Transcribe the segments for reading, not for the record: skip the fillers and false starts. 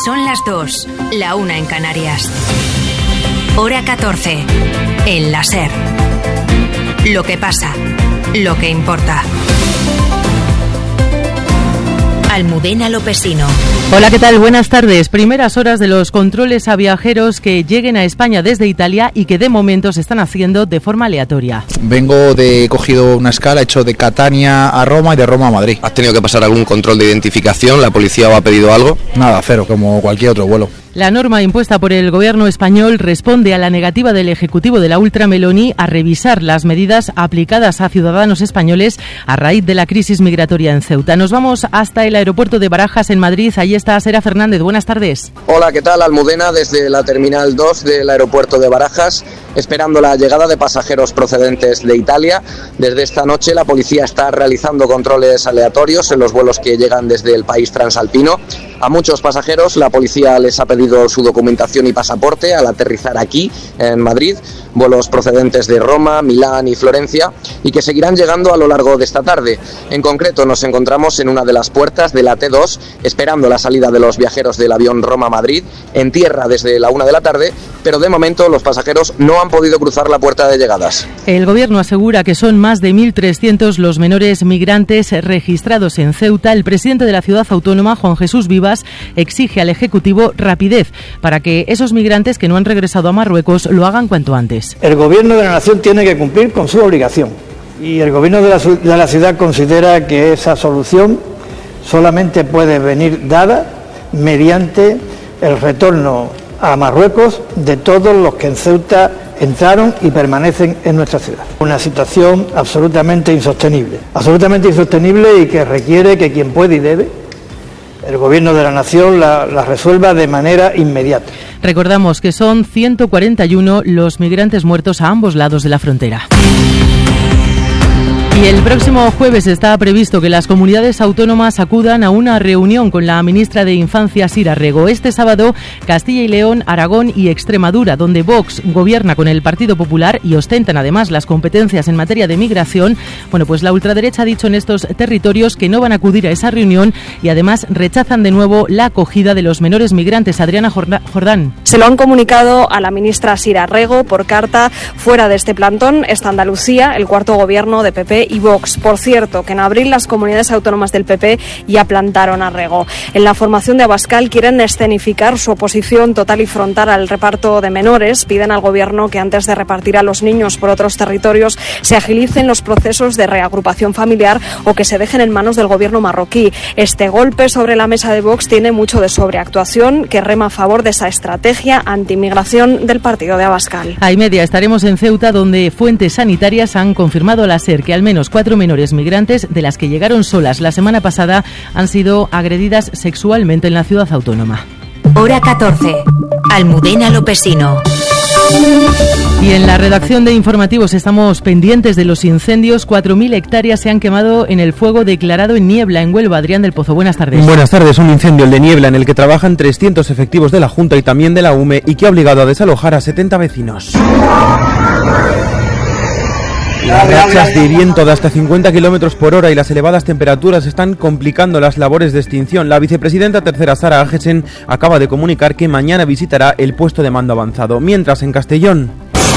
Son las 2, la 1 en Canarias. Hora 14, en la SER. Lo que pasa, lo que importa. Almudena Lopesino. Hola, ¿qué tal? Buenas tardes. Primeras horas de los controles a viajeros que lleguen a España desde Italia y que de momento se están haciendo de forma aleatoria. He cogido una escala, he hecho de Catania a Roma y de Roma a Madrid. ¿Has tenido que pasar algún control de identificación? ¿La policía os ha pedido algo? Nada, cero, como cualquier otro vuelo. La norma impuesta por el gobierno español responde a la negativa del Ejecutivo de la Ultra Meloni a revisar las medidas aplicadas a ciudadanos españoles a raíz de la crisis migratoria en Ceuta. Nos vamos hasta el aeropuerto de Barajas, en Madrid. Allí está Sera Fernández. Buenas tardes. Hola, ¿qué tal? Almudena, desde la Terminal 2 del aeropuerto de Barajas, esperando la llegada de pasajeros procedentes de Italia. Desde esta noche la policía está realizando controles aleatorios en los vuelos que llegan desde el país transalpino. A muchos pasajeros la policía les ha pedido su documentación y pasaporte al aterrizar aquí, en Madrid, vuelos procedentes de Roma, Milán y Florencia, y que seguirán llegando a lo largo de esta tarde. En concreto nos encontramos en una de las puertas de la T2, esperando la salida de los viajeros del avión Roma-Madrid, en tierra desde la 1 de la tarde, pero de momento los pasajeros no han podido cruzar la puerta de llegadas. El gobierno asegura que son más de 1.300 los menores migrantes registrados en Ceuta. El presidente de la ciudad autónoma, Juan Jesús Vivas, exige al Ejecutivo rapidez para que esos migrantes que no han regresado a Marruecos lo hagan cuanto antes. El gobierno de la nación tiene que cumplir con su obligación y el gobierno de la ciudad considera que esa solución solamente puede venir dada mediante el retorno a Marruecos de todos los que en Ceuta entraron y permanecen en nuestra ciudad. Una situación absolutamente insostenible y que requiere que quien puede y debe, el gobierno de la nación la resuelva de manera inmediata. Recordamos que son 141 los migrantes muertos a ambos lados de la frontera. Y el próximo jueves está previsto que las comunidades autónomas acudan a una reunión con la ministra de Infancia, Sira Rego. Este sábado, Castilla y León, Aragón y Extremadura, donde Vox gobierna con el Partido Popular y ostentan además las competencias en materia de migración. Bueno, pues la ultraderecha ha dicho en estos territorios que no van a acudir a esa reunión y además rechazan de nuevo la acogida de los menores migrantes. Adriana Jordán. Se lo han comunicado a la ministra Sira Rego por carta. Fuera de este plantón está Andalucía, el cuarto gobierno de PP y Vox. Por cierto, que en abril las comunidades autónomas del PP ya plantaron a Rego. En la formación de Abascal quieren escenificar su oposición total y frontal al reparto de menores. Piden al gobierno que antes de repartir a los niños por otros territorios se agilicen los procesos de reagrupación familiar o que se dejen en manos del gobierno marroquí. Este golpe sobre la mesa de Vox tiene mucho de sobreactuación que rema a favor de esa estrategia antimigración del partido de Abascal. A y media estaremos en Ceuta, donde fuentes sanitarias han confirmado a la SER que al menos 4 menores migrantes, de las que llegaron solas la semana pasada, han sido agredidas sexualmente en la ciudad autónoma. Hora 14, Almudena Lopesino. Y en la redacción de informativos estamos pendientes de los incendios. 4.000 hectáreas se han quemado en el fuego declarado en Niebla, en Huelva. Adrián del Pozo, buenas tardes. Buenas tardes. Un incendio, el de Niebla, en el que trabajan 300 efectivos de la Junta y también de la UME y que ha obligado a desalojar a 70 vecinos. Las rachas de viento de hasta 50 km por hora y las elevadas temperaturas están complicando las labores de extinción. La vicepresidenta tercera, Sara Agesen, acaba de comunicar que mañana visitará el puesto de mando avanzado. Mientras, en Castellón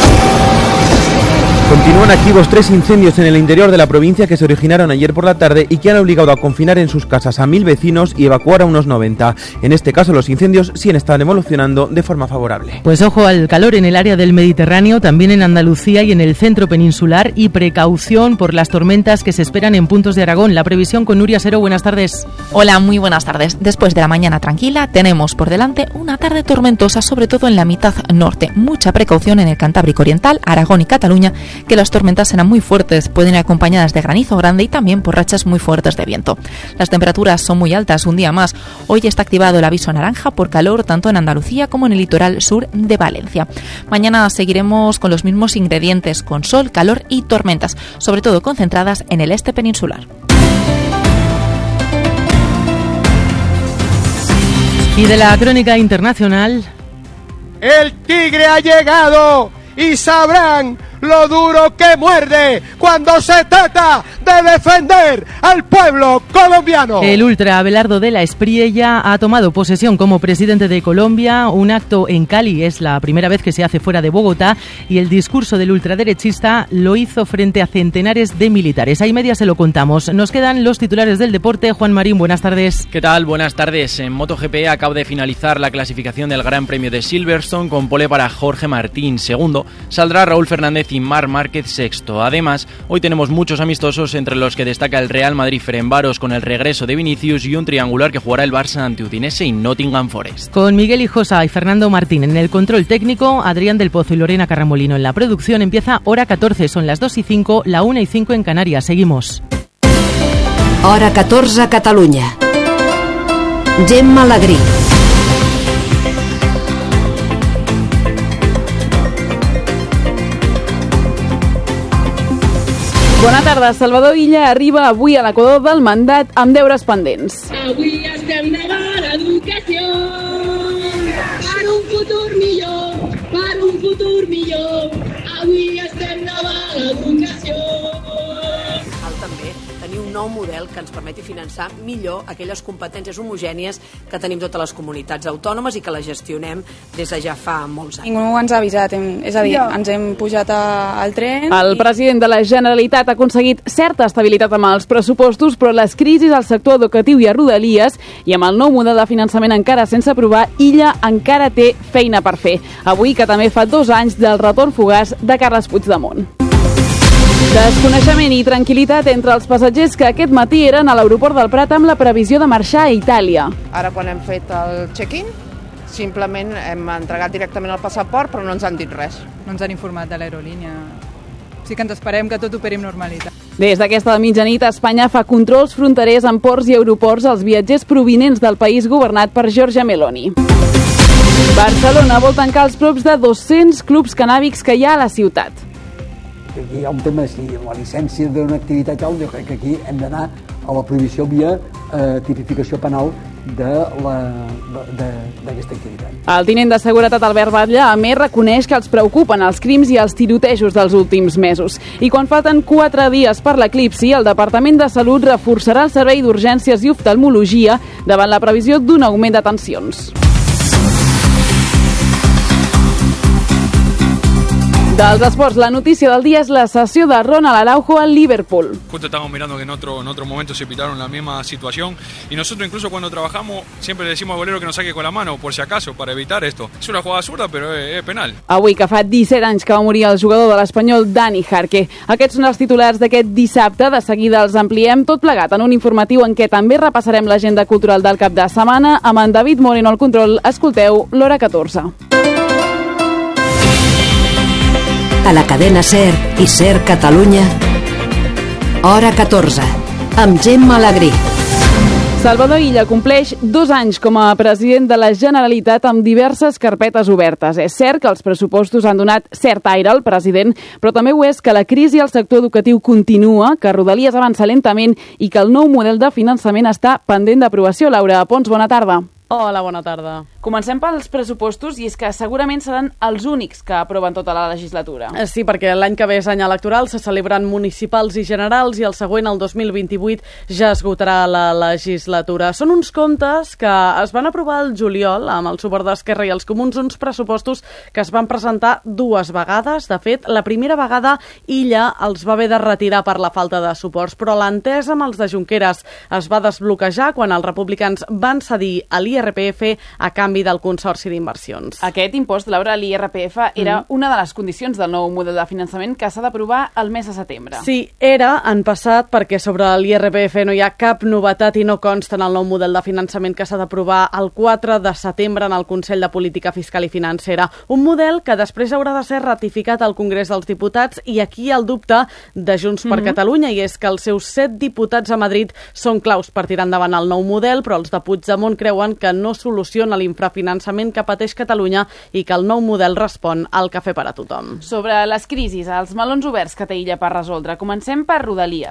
continúan activos 3 incendios en el interior de la provincia que se originaron ayer por la tarde y que han obligado a confinar en sus casas a 1.000 vecinos y evacuar a unos 90. En este caso, los incendios sí están evolucionando de forma favorable. Pues ojo al calor en el área del Mediterráneo, también en Andalucía y en el centro peninsular, y precaución por las tormentas que se esperan en puntos de Aragón. La previsión con Nuria Sero. Buenas tardes. Hola, muy buenas tardes. Después de la mañana tranquila, tenemos por delante una tarde tormentosa, sobre todo en la mitad norte. Mucha precaución en el Cantábrico Oriental, Aragón y Cataluña, que las tormentas serán muy fuertes, pueden ir acompañadas de granizo grande y también por rachas muy fuertes de viento. Las temperaturas son muy altas un día más. Hoy está activado el aviso naranja por calor tanto en Andalucía como en el litoral sur de Valencia. Mañana seguiremos con los mismos ingredientes, con sol, calor y tormentas, sobre todo concentradas en el este peninsular. Y de la crónica internacional... El tigre ha llegado y sabrán lo duro que muerde cuando se trata de defender al pueblo colombiano. El ultra Abelardo de la Espriella ha tomado posesión como presidente de Colombia. Un acto en Cali es la primera vez que se hace fuera de Bogotá y el discurso del ultraderechista lo hizo frente a centenares de militares. Ahí media se lo contamos. Nos quedan los titulares del deporte. Juan Marín, buenas tardes. ¿Qué tal? Buenas tardes. En MotoGP acaba de finalizar la clasificación del Gran Premio de Silverstone con pole para Jorge Martín segundo. Saldrá Raúl Fernández y Marc Márquez sexto. Además, hoy tenemos muchos amistosos entre los que destaca el Real Madrid-Ferencváros con el regreso de Vinicius y un triangular que jugará el Barça ante Udinese y Nottingham Forest. Con Miguel Hijosa y Fernando Martín en el control técnico, Adrián del Pozo y Lorena Carramolino en la producción. Empieza Hora 14, son las 2:05, la 1:05 en Canarias. Seguimos. Hora 14 a Catalunya. Gemma Alegrí. Bona tarda. Salvador Illa arriba avui a l'equador del mandat amb deures pendents. Avui estem davant l'educació per un futur millor. Avui estem davant l'educació. Cal també tenir un nou model que ens permeti finançar millor aquelles competències homogènies que tenim totes les comunitats autònomes i que les gestionem des de ja fa molts anys. Ningú ens ha avisat, és a dir, ens hem pujat al tren. El president de la Generalitat ha aconseguit certa estabilitat amb els pressupostos, però les crisis al sector educatiu i a Rodalies i amb el nou model de finançament encara sense aprovar, Illa encara té feina per fer. Avui, que també fa 2 anys del retorn fugaç de Carles Puigdemont. Desconeixement i tranquil·litat entre els passatgers que aquest matí eren a l'aeroport del Prat amb la previsió de marxar a Itàlia. Ara, quan hem fet el check-in, simplement hem entregat directament el passaport, però no ens han dit res. No ens han informat de l'aerolínia. Sí que ens esperem que tot operi amb normalitat. Des d'aquesta mitjanit, Espanya fa controls fronterers en ports i aeroports als viatgers provinents del país governat per Giorgia Meloni. Barcelona vol tancar els props de 200 clubs cannàbics que hi ha a la ciutat. Aquí hi ha un tema, si la llicència d'una activitat, jo crec que aquí hem d'anar a la prohibició via tipificació penal d'aquesta activitat. El tinent de seguretat Albert Batlle a més reconeix que els preocupen els crims i els tirotejos dels últims mesos. I quan falten 4 dies per l'eclipsi, el Departament de Salut reforçarà el servei d'urgències i oftalmologia davant la previsió d'un augment de tensions. Dels esports, la notícia del dia és la sessió de Ronald Araujo al Liverpool. Justo estamos mirando que en otro momento se pitaron la misma situación y nosotros incluso cuando trabajamos siempre le decimos al golero que nos saque con la mano por si acaso, para evitar esto. Es una jugada zurda però és penal. Avui que fa 17 anys que va morir el jugador de l'Espanyol Dani Jarque. Aquests són els titulars d'aquest dissabte. De seguida els ampliem tot plegat en un informatiu en què també repassarem l'agenda cultural del cap de setmana. Amb en David Moreno al control, escolteu l'Hora 14. A la cadena SER i SER Catalunya, Hora 14, amb Gemma Alegrí. Salvador Illa compleix 2 anys com a president de la Generalitat amb diverses carpetes obertes. És cert que els pressupostos han donat cert aire al president, però també ho és que la crisi al sector educatiu continua, que Rodalies avança lentament i que el nou model de finançament està pendent d'aprovació. Laura Pons, bona tarda. Hola, bona tarda. Comencem pels pressupostos i és que segurament seran els únics que aproven tota la legislatura. Sí, perquè l'any que ve és any electoral, se celebren municipals i generals i el següent, el 2028, ja esgotarà la legislatura. Són uns comptes que es van aprovar el juliol amb el suport d'Esquerra i els Comuns, uns pressupostos que es van presentar 2 vegades. De fet, la primera vegada Illa els va haver de retirar per la falta de suports, però l'entesa amb els de Junqueras es va desbloquejar quan els republicans van cedir a l'IRPF a canvi del Consorci d'Inversions. Aquest impost, Laura, l'IRPF, era una de les condicions del nou model de finançament que s'ha d'aprovar el mes de setembre. Sí, era en passat perquè sobre l'IRPF no hi ha cap novetat i no consta en el nou model de finançament que s'ha d'aprovar el 4 de setembre en el Consell de Política Fiscal i Financera. Un model que després haurà de ser ratificat al Congrés dels Diputats i aquí el dubte de Junts per Catalunya, i és que els seus 7 diputats a Madrid són claus per tirar endavant el nou model, però els de Puigdemont creuen que no soluciona l'infrafinançament que pateix Catalunya i que el nou model respon al cafè per a tothom. Sobre les crisis, els melons oberts que té Illa per resoldre, comencem per Rodalies.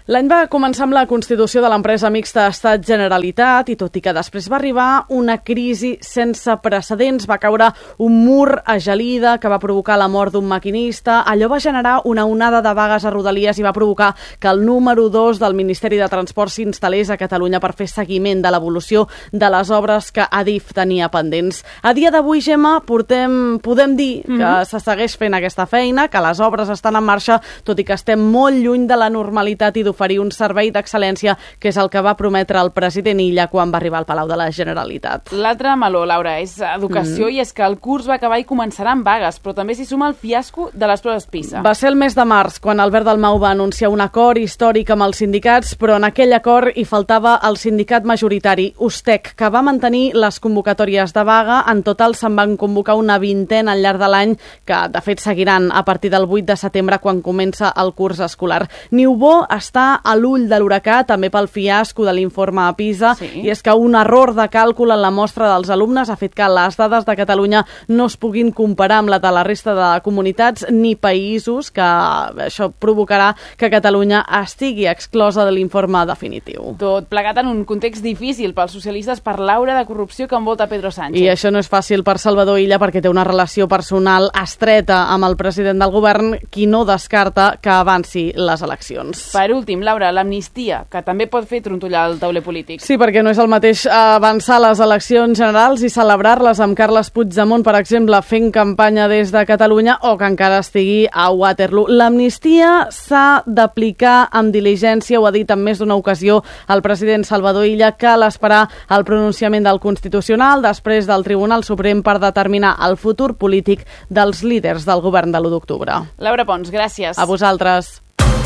L'any va començar amb la constitució de l'empresa mixta Estat-Generalitat i tot i que després va arribar una crisi sense precedents, va caure un mur a Gelida que va provocar la mort d'un maquinista, allò va generar una onada de vagues a Rodalies i va provocar que el número 2 del Ministeri de Transport s'instal·lés a Catalunya per fer seguiment de l'evolució de les obres que Adif tenia pendents. A dia d'avui, Gemma, podem dir que se segueix fent aquesta feina, que les obres estan en marxa, tot i que estem molt lluny de la normalitat i d'oferir un servei d'excel·lència, que és el que va prometre el president Illa quan va arribar al Palau de la Generalitat. L'altre meló, Laura, és educació i és que el curs va acabar i començarà amb vagues, però també s'hi suma el fiasco de les proves PISA. Va ser el mes de març quan Albert Dalmau va anunciar un acord històric amb els sindicats, però en aquell acord hi faltava el sindicat majoritari, USTEC, que va mantenir les convocatòries de vaga. En total se'n van convocar una vintena al llarg de l'any, que de fet seguiran a partir del 8 de setembre quan comença el curs escolar. Niubó està a l'ull de l'huracà, també pel fiasco de l'informe a PISA, i és que un error de càlcul en la mostra dels alumnes ha fet que les dades de Catalunya no es puguin comparar amb la de la resta de comunitats ni països, que això provocarà que Catalunya estigui exclosa de l'informe definitiu. Tot plegat en un context difícil pels socialistes per l'aura de corrupció que envolta Pedro Sánchez. I això no és fàcil per Salvador Illa perquè té una relació personal estreta amb el president del govern, qui no descarta que avanci les eleccions. Per últim, Laura, l'amnistia, que també pot fer trontollar el tauler polític. Sí, perquè no és el mateix avançar les eleccions generals i celebrar-les amb Carles Puigdemont, per exemple, fent campanya des de Catalunya, o que encara estigui a Waterloo. L'amnistia s'ha d'aplicar amb diligència, ho ha dit en més d'una ocasió el president Salvador Illa, cal esperar el pronunciament del Constitucional després del Tribunal Suprem per determinar el futur polític dels líders del govern de l'1 d'octubre. Laura Pons, gràcies. A vosaltres.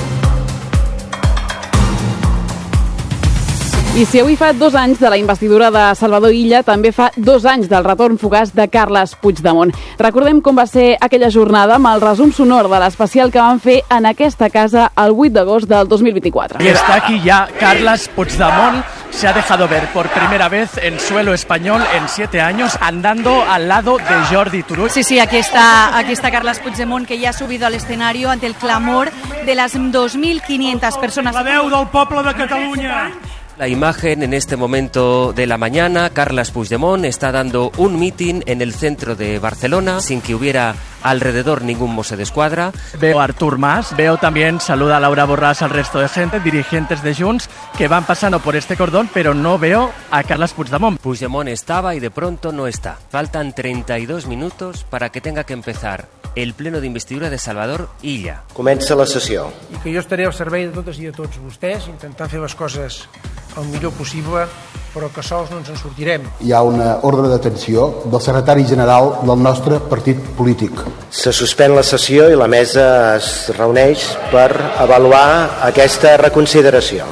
I si avui fa 2 anys de la investidura de Salvador Illa, també fa 2 anys del retorn fugaç de Carles Puigdemont. Recordem com va ser aquella jornada amb el resum sonor de l'especial que van fer en aquesta casa el 8 d'agost del 2024. Y está aquí ya Carles Puigdemont. Se ha dejado ver por primera vez en suelo español en 7 años, andando al lado de Jordi Turull. Sí, aquí está Carles Puigdemont, que ya ha subido al escenario ante el clamor de las 2.500 personas. La veu del poble de Catalunya. La imagen en este momento de la mañana, Carles Puigdemont está dando un mitin en el centro de Barcelona sin que hubiera alrededor ningún Mossos d'Esquadra. Veo a Artur Mas, veo también, saluda a Laura Borràs, al resto de gente, dirigentes de Junts, que van pasando por este cordón, pero no veo a Carles Puigdemont. Puigdemont estaba y de pronto no está. Faltan 32 minutos para que tenga que empezar el pleno d'investidura de Salvador Illa. Comença la sessió. I que jo estaré al servei de totes i de tots vostès, intentar fer les coses el millor possible, però que sols no ens en sortirem. Hi ha una ordre d'atenció del secretari general del nostre partit polític. Se suspèn la sessió i la mesa es reuneix per avaluar aquesta reconsideració.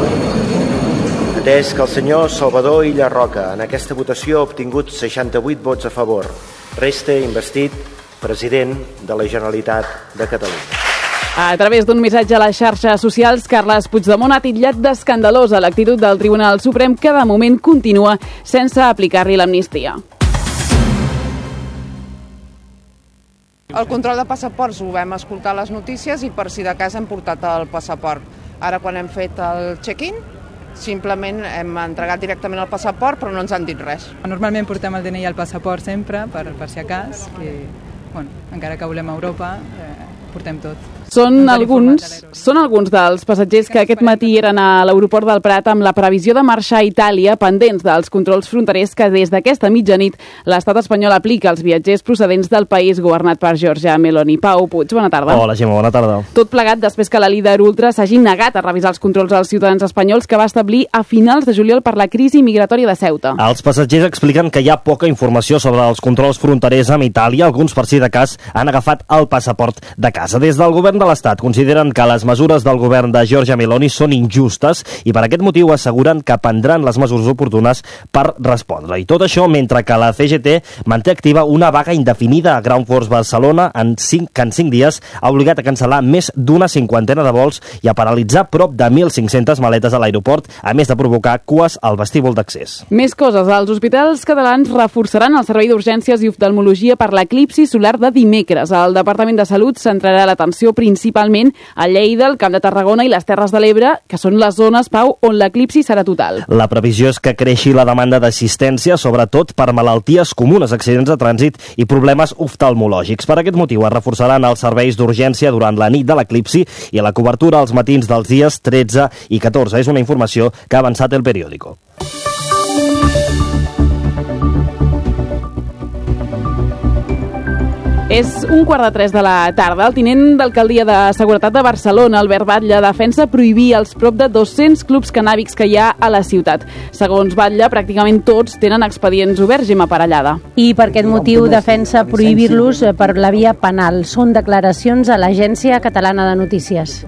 Atès que el senyor Salvador Illa Roca en aquesta votació ha obtingut 68 vots a favor, resta investit president de la Generalitat de Catalunya. A través d'un missatge a les xarxes socials, Carles Puigdemont ha titllat d'escandalosa l'actitud del Tribunal Suprem, que de moment continua sense aplicar-li l'amnistia. El control de passaports ho vam escoltar a les notícies i per si de cas hem portat el passaport. Ara quan hem fet el check-in, simplement hem entregat directament el passaport però no ens han dit res. Normalment portem el DNI i el passaport sempre, per si a cas, que encara que volem a Europa, portem tot. Són alguns dels passatgers que aquest matí eren a l'aeroport del Prat amb la previsió de marxar a Itàlia, pendents dels controls fronterers que des d'aquesta mitjanit l'estat espanyol aplica als viatgers procedents del país governat per Giorgia Meloni. Pau Puig, bona tarda. Hola, Gemma, bona tarda. Tot plegat després que la líder ultra s'hagi negat a revisar els controls als ciutadans espanyols que va establir a finals de juliol per la crisi migratòria de Ceuta. Els passatgers expliquen que hi ha poca informació sobre els controls fronterers amb Itàlia. Alguns, per si de cas, han agafat el passaport de casa. Des del govern de l'Estat consideren que les mesures del govern de Giorgia Meloni són injustes i per aquest motiu asseguren que prendran les mesures oportunes per respondre. I tot això mentre que la CGT manté activa una vaga indefinida a Ground Force Barcelona que en 5 dies ha obligat a cancel·lar més d'una 50ena de vols i a paralitzar prop de 1.500 maletes a l'aeroport, a més de provocar cues al vestíbul d'accés. Més coses. Els hospitals catalans reforçaran el servei d'urgències i oftalmologia per l'eclipsi solar de dimecres. El Departament de Salut centrarà l'atenció primària principalment a Lleida, el Camp de Tarragona i les Terres de l'Ebre, que són les zones, Pau, on l'eclipsi serà total. La previsió és que creixi la demanda d'assistència, sobretot per malalties comunes, accidents de trànsit i problemes oftalmològics. Per aquest motiu es reforçaran els serveis d'urgència durant la nit de l'eclipsi i la cobertura als matins dels dies 13 i 14. És una informació que ha avançat El Periódico. És 2:45 de la tarda. El tinent d'Alcaldia de Seguretat de Barcelona, Albert Batlle, defensa prohibir els prop de 200 clubs cannàbics que hi ha a la ciutat. Segons Batlle, pràcticament tots tenen expedients oberts, Gemma Parellada. I per aquest motiu defensa prohibir-los per la via penal. Són declaracions a l'Agència Catalana de Notícies.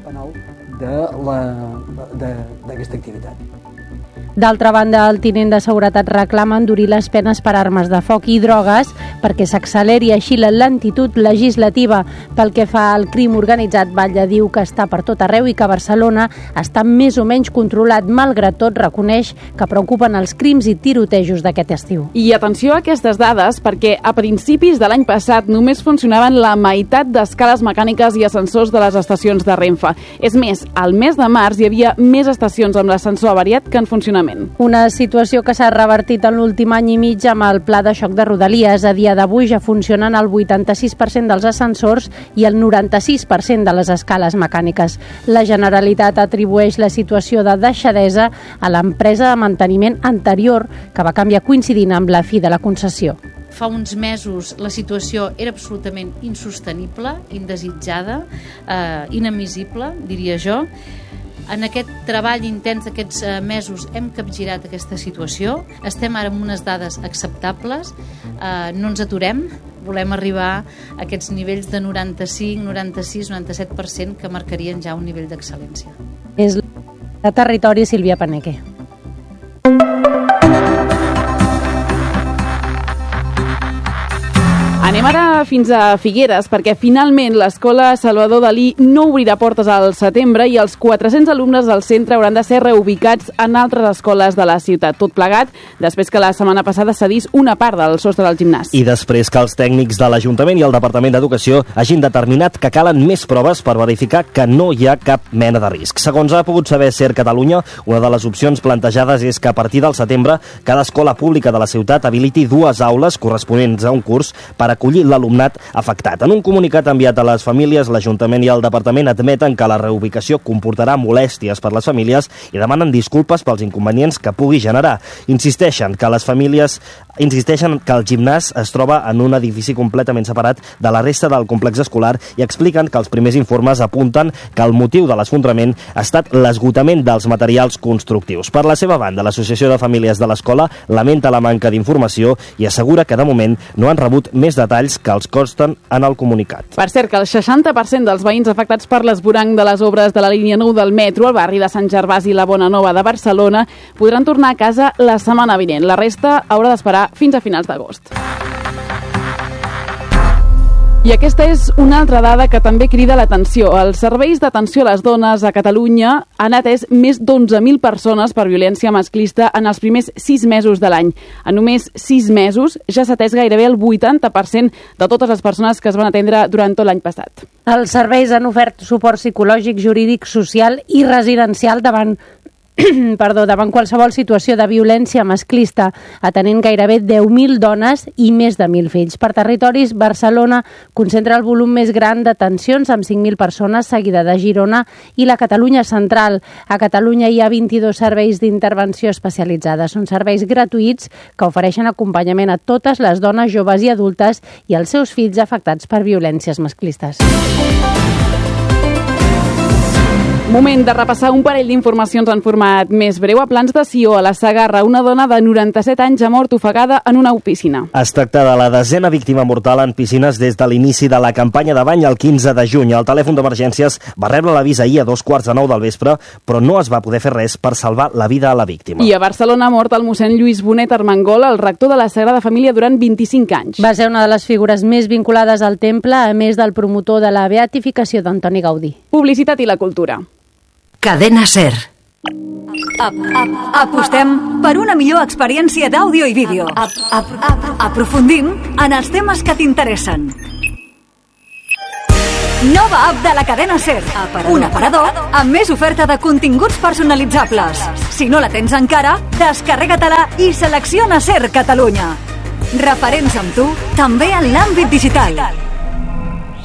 D'aquesta activitat. D'altra banda, el tinent de Seguretat reclama endurir les penes per armes de foc i drogues perquè s'acceleri així la lentitud legislativa. Pel que fa al crim organitzat, Batlle diu que està per tot arreu i que Barcelona està més o menys controlat. Malgrat tot, reconeix que preocupen els crims i tirotejos d'aquest estiu. I atenció a aquestes dades, perquè a principis de l'any passat només funcionaven la meitat d'escales mecàniques i ascensors de les estacions de Renfe. És més, al mes de març hi havia més estacions amb l'ascensor avariat que en funcionament. Una situació que s'ha revertit en l'últim any i mig amb el pla de xoc de Rodalies. A dia d'avui ja funcionen el 86% dels ascensors i el 96% de les escales mecàniques. La Generalitat atribueix la situació de deixadesa a l'empresa de manteniment anterior, que va canviar coincidint amb la fi de la concessió. Fa uns mesos la situació era absolutament insostenible, indesitjada, inadmissible, diria jo. En aquest treball intens d'aquests mesos hem capgirat aquesta situació. Estem ara amb unes dades acceptables, no ens aturem, volem arribar a aquests nivells de 95, 96, 97% que marcarien ja un nivell d'excel·lència. És de Territori, Sílvia Paneque. Anem ara fins a Figueres, perquè finalment l'Escola Salvador Dalí no obrirà portes al setembre i els 400 alumnes del centre hauran de ser reubicats en altres escoles de la ciutat. Tot plegat, després que la setmana passada cedís una part del sostre del gimnàs. I després que els tècnics de l'Ajuntament i el Departament d'Educació hagin determinat que calen més proves per verificar que no hi ha cap mena de risc. Segons ha pogut saber SER Catalunya, una de les opcions plantejades és que a partir del setembre cada escola pública de la ciutat habiliti 2 aules corresponents a un curs per acollir l'alumnat afectat. En un comunicat enviat a les famílies, l'Ajuntament i el Departament admeten que la reubicació comportarà molèsties per les famílies i demanen disculpes pels inconvenients que pugui generar. Insisteixen que el gimnàs es troba en un edifici completament separat de la resta del complex escolar i expliquen que els primers informes apunten que el motiu de l'esfondrament ha estat l'esgotament dels materials constructius. Per la seva banda, l'Associació de Famílies de l'Escola lamenta la manca d'informació i assegura que de moment no han rebut més detalls que els consten en el comunicat. Per cert, que el 60% dels veïns afectats per l'esvoranc de les obres de la línia 9 del metro al barri de Sant Gervasi i la Bonanova de Barcelona podran tornar a casa la setmana vinent. La resta haurà d'esperar fins a finals d'agost. I aquesta és una altra dada que també crida l'atenció. Els serveis d'atenció a les dones a Catalunya han atès més d'11.000 persones per violència masclista en els primers 6 mesos de l'any. En només 6 mesos ja s'ha atès gairebé el 80% de totes les persones que es van atendre durant tot l'any passat. Els serveis han ofert suport psicològic, jurídic, social i residencial davant qualsevol situació de violència masclista, atenent gairebé 10.000 dones i més de 1.000 fills. Per territoris, Barcelona concentra el volum més gran d'atencions amb 5.000 persones, seguida de Girona i la Catalunya central. A Catalunya hi ha 22 serveis d'intervenció especialitzada. Són serveis gratuïts que ofereixen acompanyament a totes les dones, joves i adultes i els seus fills afectats per violències masclistes. Moment de repassar un parell d'informacions en format més breu. A Plans de Sió, a la Segarra, una dona de 97 anys ha mort ofegada en una piscina. Es tracta de la 10a víctima mortal en piscines des de l'inici de la campanya de bany el 15 de juny. El telèfon d'emergències va rebre l'avís ahir a 2:45 del vespre, però no es va poder fer res per salvar la vida a la víctima. I a Barcelona ha mort el mossèn Lluís Bonet Armengol, el rector de la Sagrada Família durant 25 anys. Va ser una de les figures més vinculades al temple, a més del promotor de la beatificació d'Antoni Gaudí. Publicitat i la cultura. Cadena SER. Apostem per una millor experiència d'àudio i vídeo. Aprofundim en els temes que t'interessen. Nova app de la cadena SER. Un aparador amb més oferta de continguts personalitzables. Si no la tens encara, descarrega-te-la i selecciona SER Catalunya. Referents amb tu, també en l'àmbit digital.